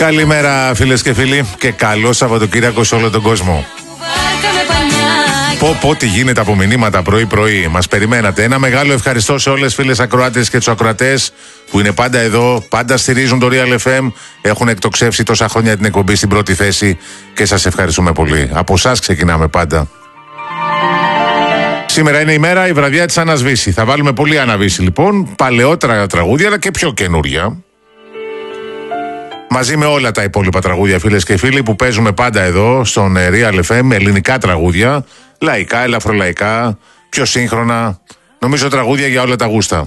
Καλημέρα φίλες και φίλοι και καλό Σαββατοκύριακο σε όλο τον κόσμο. Πω τι γίνεται από μηνύματα πρωί-πρωί. Μας περιμένατε. Ένα μεγάλο ευχαριστώ σε όλες τις φίλες ακροάτες και τους ακροατές που είναι πάντα εδώ, πάντα στηρίζουν το Real FM. Έχουν εκτοξεύσει τόσα χρόνια την εκπομπή στην πρώτη θέση και σας ευχαριστούμε πολύ. Από εσάς ξεκινάμε πάντα. Σήμερα είναι η μέρα, η βραδιά της Ανασβήση. Θα βάλουμε πολύ Αναβήση λοιπόν, παλαιότερα τραγούδια αλλά και πιο καινούρια. Μαζί με όλα τα υπόλοιπα τραγούδια, φίλες και φίλοι, που παίζουμε πάντα εδώ στον Real FM, ελληνικά τραγούδια, λαϊκά, ελαφρολαϊκά, πιο σύγχρονα, νομίζω τραγούδια για όλα τα γούστα.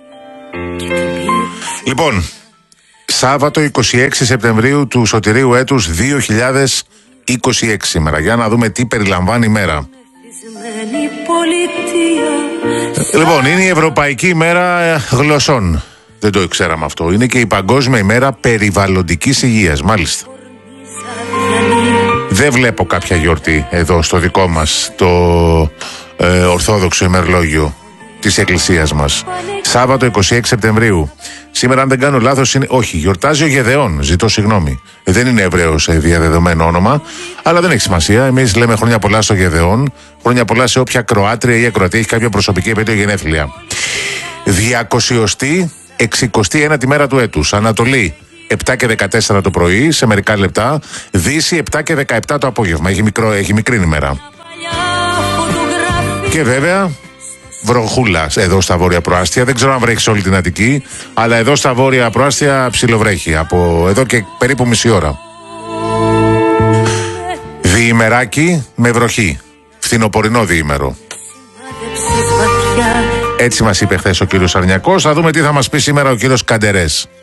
Λοιπόν, Σάββατο 26 Σεπτεμβρίου του σωτηρίου έτους 2026 σήμερα. Για να δούμε τι περιλαμβάνει η μέρα. Λοιπόν, είναι η Ευρωπαϊκή ημέρα γλωσσών. Δεν το ξέραμε αυτό. Είναι και η Παγκόσμια ημέρα περιβαλλοντικής υγείας, μάλιστα. Δεν βλέπω κάποια γιορτή εδώ στο δικό μας το ορθόδοξο ημερολόγιο της Εκκλησίας μας. Σάββατο 26 Σεπτεμβρίου. Σήμερα, αν δεν κάνω λάθος, είναι... όχι, γιορτάζει ο Γεδεών. Ζητώ συγγνώμη. Δεν είναι Εβραίος διαδεδομένο όνομα, αλλά δεν έχει σημασία. Εμείς λέμε χρόνια πολλά στο Γεδεών. Χρόνια πολλά σε όποια Κροάτρια ή Ακροατή έχει κάποια προσωπική επέτειο γενέθλια. 261η μέρα του έτους. Ανατολή 7 και 14 το πρωί, σε μερικά λεπτά. Δύση 7 και 17 το απόγευμα. Έχει μικρή ημέρα. Και βέβαια βροχούλα εδώ στα βόρεια προάστια. Δεν ξέρω αν βρέχει σε όλη την Αττική, αλλά εδώ στα βόρεια προάστια ψιλοβρέχει από εδώ και περίπου μισή ώρα. Διημεράκι με βροχή. Φθινοπορεινό διήμερο. Έτσι μας είπε χθες ο κύριος Αρνιακός. Θα δούμε τι θα μας πει σήμερα ο κύριος Καντερές.